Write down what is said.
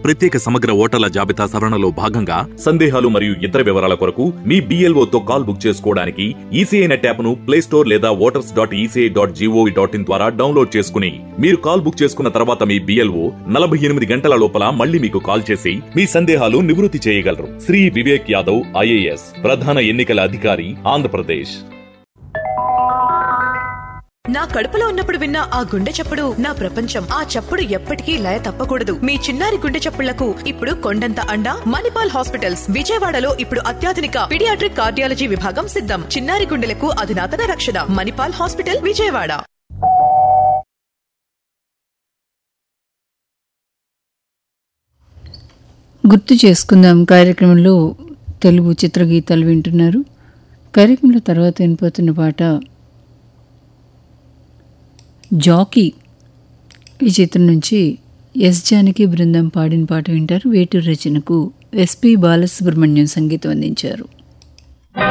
ప్రత్యేక సమగ్ర ఓటర్ల జాబితా సవరణలో భాగంగా సందేహాలు మరియు ఇతర వివరాల కొరకు మీ BLO తో కాల్ బుక్ చేసుకోవడానికి ఈసీఐ నెట్ యాప్ ను ప్లే స్టోర్ లేదా voters.eci.gov.in ద్వారా డౌన్లోడ్ చేసుకుని మీరు కాల్ బుక్ చేసుకున్న తర్వాత మీ BLO 48 గంటల లోపల మళ్ళీ మీకు కాల్ చేసి మీ సందేహాలు నివృత్తి చేయగలరు. శ్రీ వివేక్ యాదవ్ IAS, ప్రధాన ఎన్నికల అధికారి, ఆంధ్రప్రదేశ్. నా కడుపులో ఉన్నప్పుడు విన్న ఆ గుండె చప్పుడు నా ప్రపంచం. ఆ చప్పుడు ఎప్పటికీ లయ తప్పకూడదు. మీ చిన్నారి గుండె చప్పుళ్లకు ఇప్పుడు కొండంత అండ మణిపాల్ హాస్పిటల్స్. విజయవాడలో ఇప్పుడు అత్యాధునిక పీడియాట్రిక్ కార్డియాలజీ విభాగం సిద్ధం. చిన్నారి గుండెలకు అధునాతన రక్షణ. మణిపాల్ హాస్పిటల్, విజయవాడ. గుర్తు చేసుకుందాం కార్యక్రమంలో తెలుగు చిత్రగీతాలు వింటున్నారు. కార్యక్రమంలో తర్వాత వినిపోతున్న పాట జాకీ. ఈ చిత్రం నుంచి ఎస్ జానకి బృందం పాడిన పాట వింటారు. వేటూరు రచనకు SP బాలసుబ్రహ్మణ్యం సంగీతం అందించారు.